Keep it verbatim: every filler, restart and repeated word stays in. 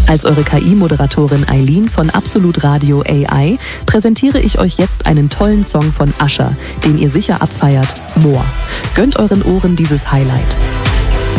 Als eure K I-Moderatorin Eileen von Absolut Radio A I präsentiere ich euch jetzt einen tollen Song von Usher, den ihr sicher abfeiert, More. Gönnt euren Ohren dieses Highlight.